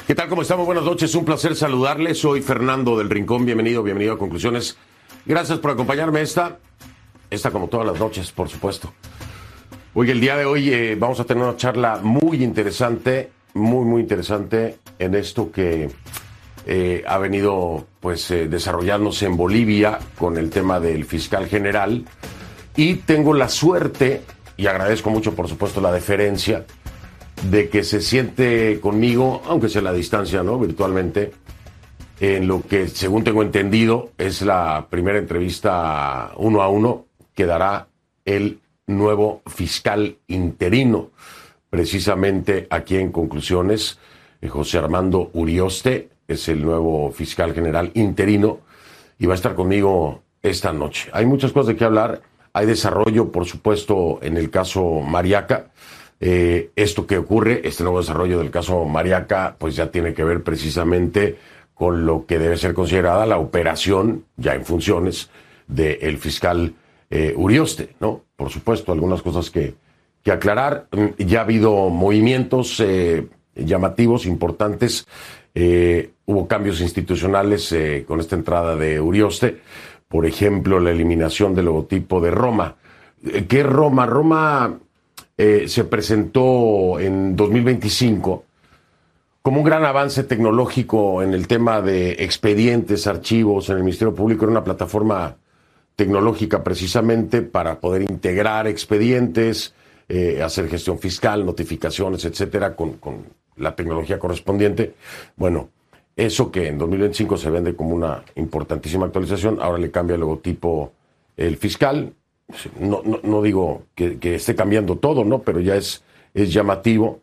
¿Qué tal? ¿Cómo estamos? Buenas noches, un placer saludarles. Soy Fernando del Rincón, bienvenido a Conclusiones. Gracias por acompañarme esta como todas las noches, por supuesto. Hoy, el día de hoy, vamos a tener una charla muy interesante, muy interesante en esto que ha venido desarrollándose en Bolivia con el tema del fiscal general. Y tengo la suerte, y agradezco mucho, por supuesto, la deferencia, de que se siente conmigo, aunque sea a la distancia, ¿no? Virtualmente, en lo que, según tengo entendido, es la primera entrevista 1 a 1 que dará el nuevo fiscal interino, precisamente aquí en Conclusiones. José Armando Urioste es el nuevo fiscal general interino y va a estar conmigo esta noche. Hay muchas cosas de qué hablar. Hay desarrollo, por supuesto, en el caso Mariaca. Esto que ocurre, este nuevo desarrollo del caso Mariaca, pues ya tiene que ver precisamente con lo que debe ser considerada la operación, ya en funciones, del fiscal Urioste, ¿no? Por supuesto, algunas cosas que aclarar. Ya ha habido movimientos llamativos, importantes. Hubo cambios institucionales con esta entrada de Urioste. Por ejemplo, la eliminación del logotipo de Roma. ¿Qué es Roma? Roma se presentó en 2025 como un gran avance tecnológico en el tema de expedientes, archivos en el Ministerio Público. Era una plataforma tecnológica precisamente para poder integrar expedientes, hacer gestión fiscal, notificaciones, etcétera, con la tecnología correspondiente. Bueno, eso que en 2025 se vende como una importantísima actualización, ahora le cambia el logotipo el fiscal. No digo que esté cambiando todo, ¿no? Pero ya es llamativo.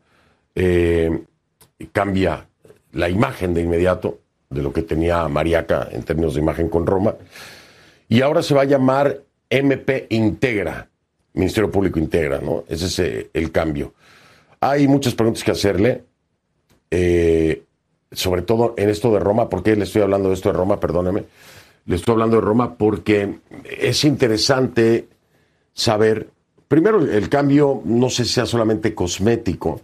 Cambia la imagen de inmediato de lo que tenía Mariaca en términos de imagen con Roma. Y ahora se va a llamar MP Integra, Ministerio Público Integra, ¿no? Ese es el cambio. Hay muchas preguntas que hacerle, sobre todo en esto de Roma. ¿Por qué le estoy hablando de esto de Roma? Perdóneme. Le estoy hablando de Roma porque es interesante saber, primero, el cambio no sé si sea solamente cosmético,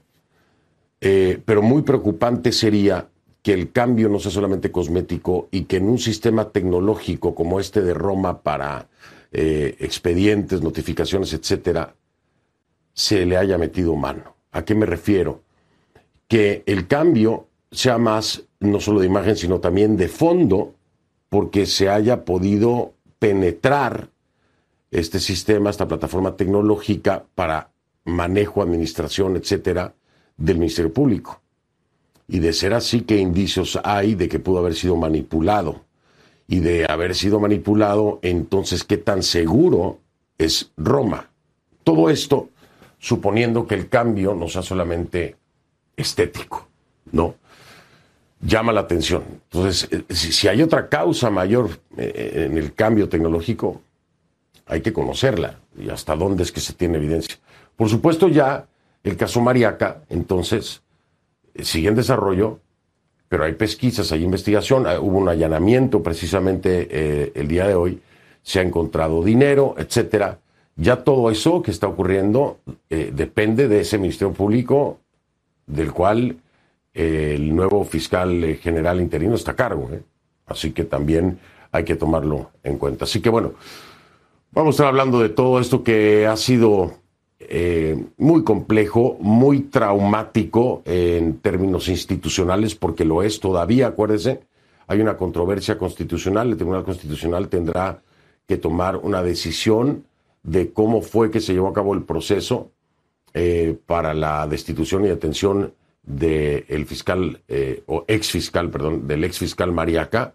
pero muy preocupante sería que el cambio no sea solamente cosmético y que en un sistema tecnológico como este de Roma para expedientes, notificaciones, etcétera, se le haya metido mano. ¿A qué me refiero? Que el cambio sea más, no solo de imagen, sino también de fondo, porque se haya podido penetrar este sistema, esta plataforma tecnológica para manejo, administración, etcétera, del Ministerio Público. Y de ser así, ¿qué indicios hay de que pudo haber sido manipulado? Y de haber sido manipulado, entonces, ¿qué tan seguro es Roma? Todo esto suponiendo que el cambio no sea solamente estético, ¿no? Llama la atención. Entonces, si hay otra causa mayor en el cambio tecnológico, hay que conocerla y hasta dónde es que se tiene evidencia. Por supuesto, ya el caso Mariaca, entonces, sigue en desarrollo, pero hay pesquisas, hay investigación. Hubo un allanamiento precisamente el día de hoy, se ha encontrado dinero, etcétera. Ya todo eso que está ocurriendo depende de ese Ministerio Público del cual el nuevo fiscal general interino está a cargo, ¿eh? Así que también hay que tomarlo en cuenta. Así que bueno, vamos a estar hablando de todo esto que ha sido muy complejo, muy traumático en términos institucionales, porque lo es todavía. Acuérdense, hay una controversia constitucional. El Tribunal Constitucional tendrá que tomar una decisión de cómo fue que se llevó a cabo el proceso para la destitución y detención del fiscal, o exfiscal, perdón, del exfiscal Mariaca.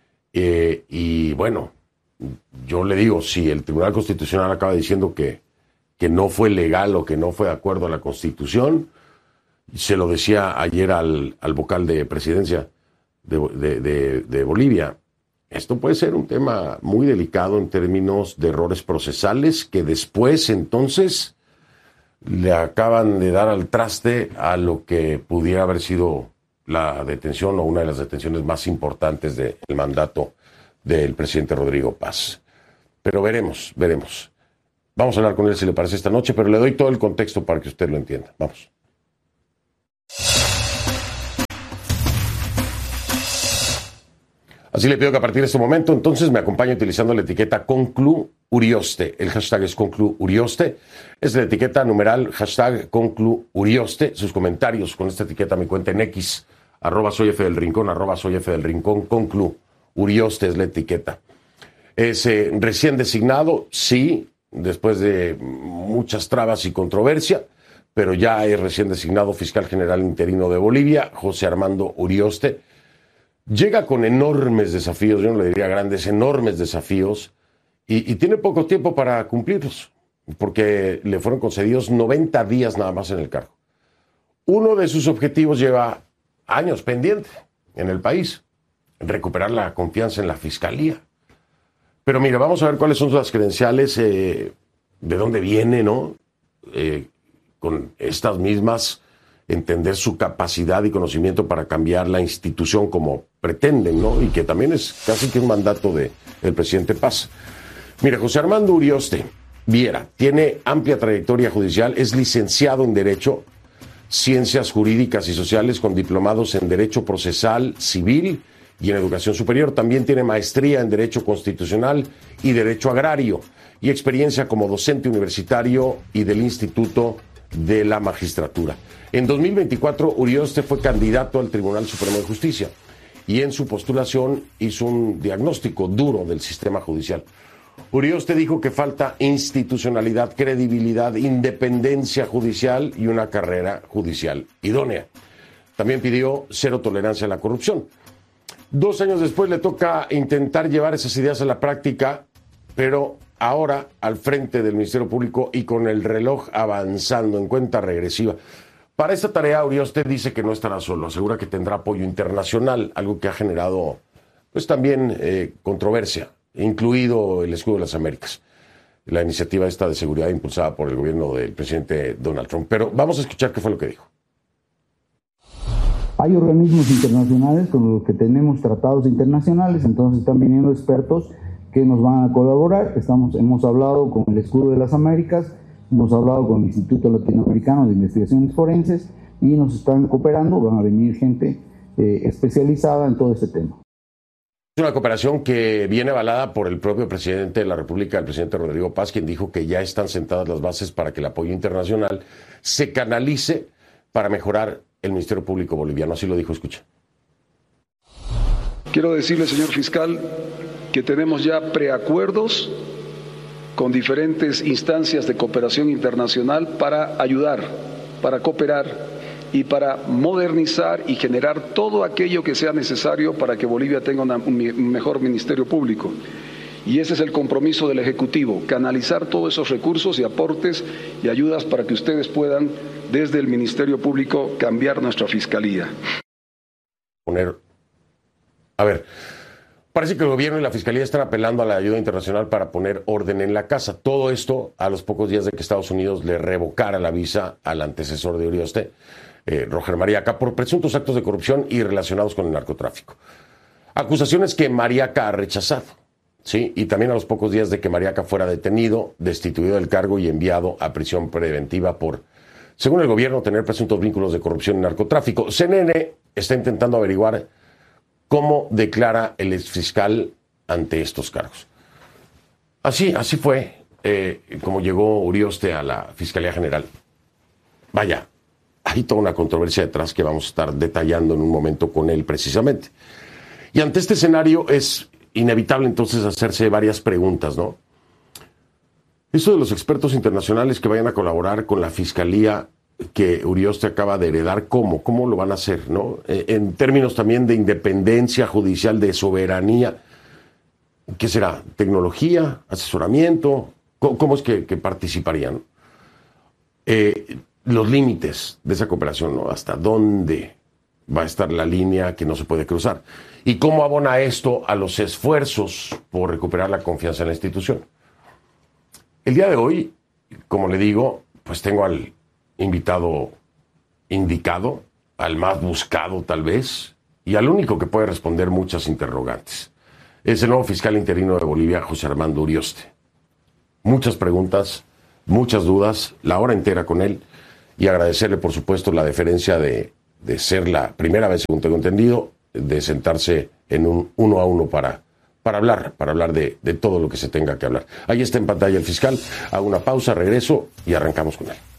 Y bueno, yo le digo, si el Tribunal Constitucional acaba diciendo que no fue legal o que no fue de acuerdo a la Constitución, se lo decía ayer al vocal de presidencia de Bolivia, esto puede ser un tema muy delicado en términos de errores procesales que después entonces le acaban de dar al traste a lo que pudiera haber sido la detención o una de las detenciones más importantes del mandato del presidente Rodrigo Paz. Pero veremos. Vamos a hablar con él si le parece esta noche, pero le doy todo el contexto para que usted lo entienda. Vamos. Así le pido que a partir de este momento entonces me acompañe utilizando la etiqueta ConcluUrioste. El hashtag es ConcluUrioste. Es la etiqueta numeral hashtag ConcluUrioste. Sus comentarios con esta etiqueta me cuenta en X, @soy F del Rincón, @soy F del Rincón, ConcluUrioste es la etiqueta. Es recién designado, sí, después de muchas trabas y controversia, pero ya es recién designado fiscal general interino de Bolivia, José Armando Urioste. Llega con enormes desafíos, yo no le diría grandes, enormes desafíos, y tiene poco tiempo para cumplirlos, porque le fueron concedidos 90 días nada más en el cargo. Uno de sus objetivos lleva años pendiente en el país, recuperar la confianza en la fiscalía. Pero mira, vamos a ver cuáles son las credenciales, de dónde viene, ¿no? Con estas mismas, entender su capacidad y conocimiento para cambiar la institución como pretenden, ¿no? Y que también es casi que un mandato del presidente Paz. Mira, José Armando Urioste Viera tiene amplia trayectoria judicial, es licenciado en Derecho, Ciencias Jurídicas y Sociales con diplomados en Derecho Procesal, Civil y en Educación Superior. También tiene maestría en Derecho Constitucional y Derecho Agrario y experiencia como docente universitario y del Instituto de la Magistratura. En 2024, Urioste fue candidato al Tribunal Supremo de Justicia y en su postulación hizo un diagnóstico duro del sistema judicial. Urioste dijo que falta institucionalidad, credibilidad, independencia judicial y una carrera judicial idónea. También pidió cero tolerancia a la corrupción. 2 años después le toca intentar llevar esas ideas a la práctica, pero ahora al frente del Ministerio Público y con el reloj avanzando en cuenta regresiva. Para esta tarea, Urioste dice que no estará solo, asegura que tendrá apoyo internacional, algo que ha generado pues también controversia, incluido el Escudo de las Américas, la iniciativa esta de seguridad impulsada por el gobierno del presidente Donald Trump. Pero vamos a escuchar qué fue lo que dijo. Hay organismos internacionales con los que tenemos tratados internacionales, entonces están viniendo expertos que nos van a colaborar. Hemos hablado con el Escudo de las Américas, hemos hablado con el Instituto Latinoamericano de Investigaciones Forenses y nos están cooperando, van a venir gente especializada en todo este tema. Es una cooperación que viene avalada por el propio presidente de la República, el presidente Rodrigo Paz, quien dijo que ya están sentadas las bases para que el apoyo internacional se canalice para mejorar el Ministerio Público boliviano. Así lo dijo, escucha. Quiero decirle, señor fiscal, que tenemos ya preacuerdos con diferentes instancias de cooperación internacional para ayudar, para cooperar y para modernizar y generar todo aquello que sea necesario para que Bolivia tenga un mejor Ministerio Público. Y ese es el compromiso del Ejecutivo, canalizar todos esos recursos y aportes y ayudas para que ustedes puedan, desde el Ministerio Público, cambiar nuestra Fiscalía. Parece que el gobierno y la Fiscalía están apelando a la ayuda internacional para poner orden en la casa. Todo esto a los pocos días de que Estados Unidos le revocara la visa al antecesor de Urioste, Roger Mariaca, por presuntos actos de corrupción y relacionados con el narcotráfico. Acusaciones que Mariaca ha rechazado. Sí, y también a los pocos días de que Mariaca fuera detenido, destituido del cargo y enviado a prisión preventiva por, según el gobierno, tener presuntos vínculos de corrupción y narcotráfico. CNN está intentando averiguar cómo declara el exfiscal ante estos cargos. Así fue como llegó Urioste a la Fiscalía General. Vaya, hay toda una controversia detrás que vamos a estar detallando en un momento con él precisamente. Y ante este escenario es inevitable entonces hacerse varias preguntas, ¿no? Eso de los expertos internacionales que vayan a colaborar con la Fiscalía que Urioste acaba de heredar, ¿cómo lo van a hacer, no? En términos también de independencia judicial, de soberanía, ¿qué será? ¿Tecnología? ¿Asesoramiento? ¿Cómo es que participarían? Los límites de esa cooperación, ¿no? ¿Hasta dónde va a estar la línea que no se puede cruzar? ¿Y cómo abona esto a los esfuerzos por recuperar la confianza en la institución? El día de hoy, como le digo, pues tengo al invitado indicado, al más buscado tal vez, y al único que puede responder muchas interrogantes. Es el nuevo fiscal interino de Bolivia, José Armando Urioste. Muchas preguntas, muchas dudas, la hora entera con él, y agradecerle, por supuesto, la deferencia de ser la primera vez, según tengo entendido, de sentarse en un uno a uno para hablar de todo lo que se tenga que hablar. Ahí está en pantalla el fiscal. Hago una pausa, regreso y arrancamos con él.